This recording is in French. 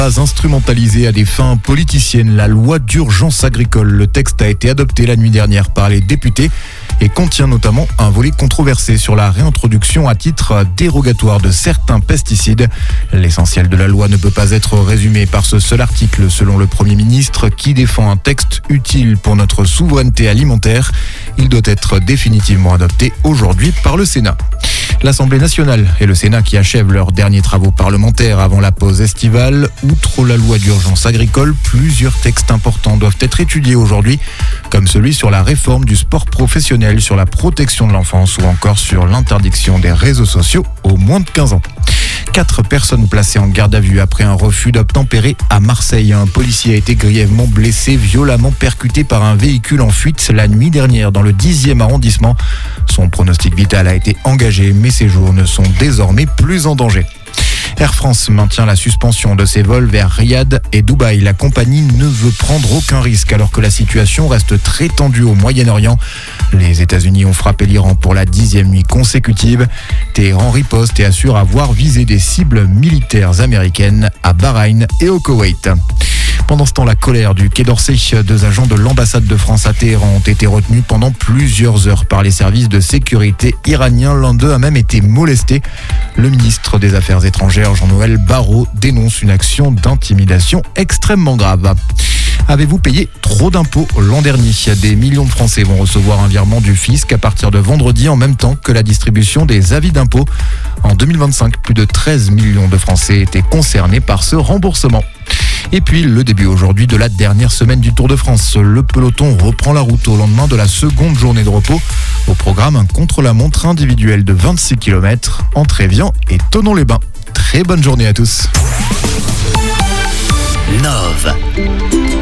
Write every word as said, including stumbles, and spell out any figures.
Pas instrumentalisée à des fins politiciennes, la loi d'urgence agricole. Le texte a été adopté la nuit dernière par les députés et contient notamment un volet controversé sur la réintroduction à titre dérogatoire de certains pesticides. L'essentiel de la loi ne peut pas être résumé par ce seul article, selon le Premier ministre, qui défend un texte utile pour notre souveraineté alimentaire. Il doit être définitivement adopté aujourd'hui par le Sénat. L'Assemblée nationale et le Sénat qui achèvent leurs derniers travaux parlementaires avant la pause estivale. Outre la loi d'urgence agricole, plusieurs textes importants doivent être étudiés aujourd'hui, comme celui sur la réforme du sport professionnel, sur la protection de l'enfance ou encore sur l'interdiction des réseaux sociaux aux moins de quinze ans. Quatre personnes placées en garde à vue après un refus d'obtempérer à Marseille. Un policier a été grièvement blessé, violemment percuté par un véhicule en fuite la nuit dernière dans le dixième arrondissement. Son pronostic vital a été engagé, mais ses jours ne sont désormais plus en danger. Air France maintient la suspension de ses vols vers Riyad et Dubaï. La compagnie ne veut prendre aucun risque alors que la situation reste très tendue au Moyen-Orient. Les États-Unis ont frappé l'Iran pour la dixième nuit consécutive. Téhéran riposte et assure avoir visé des cibles militaires américaines à Bahreïn et au Koweït. Pendant ce temps, la colère du Quai d'Orsay, deux agents de l'ambassade de France à Téhéran ont été retenus pendant plusieurs heures par les services de sécurité iraniens. L'un d'eux a même été molesté. Le ministre des Affaires étrangères, Jean-Noël Barrot, dénonce une action d'intimidation extrêmement grave. Avez-vous payé trop d'impôts l'an dernier? Des millions de Français vont recevoir un virement du fisc à partir de vendredi, en même temps que la distribution des avis d'impôts. En deux mille vingt-cinq, plus de treize millions de Français étaient concernés par ce remboursement. Et puis, le début aujourd'hui de la dernière semaine du Tour de France. Le peloton reprend la route au lendemain de la seconde journée de repos. Au programme, un contre-la-montre individuel de vingt-six kilomètres entre Évian et Thonon-les-Bains. Très bonne journée à tous. Nove.